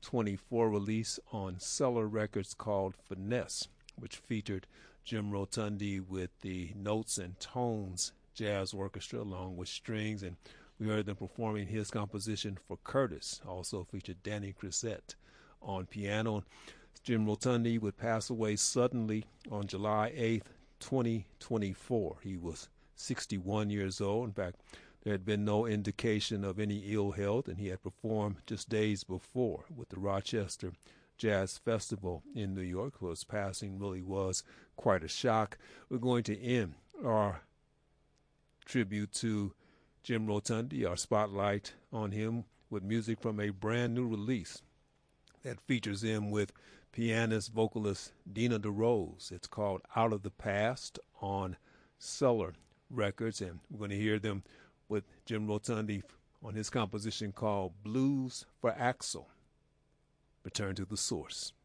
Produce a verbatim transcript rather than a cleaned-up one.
twenty-four release on Cellar Records called Finesse, which featured Jim Rotundi with the Notes and Tones Jazz Orchestra along with strings, and we heard them performing his composition for Curtis. Also featured Danny Crisette on piano. Jim Rotundi would pass away suddenly on July eighth, twenty twenty-four. He was sixty-one years old. In fact, there had been no indication of any ill health, and he had performed just days before with the Rochester Jazz Festival in New York. His passing really was quite a shock. We're going to end our tribute to Jim Rotundi, our spotlight on him, with music from a brand new release that features him with pianist, vocalist Dina DeRose. It's called Out of the Past on Cellar Records, and we're going to hear them with Jim Rotundi on his composition called Blues for Axel. Return to the Source.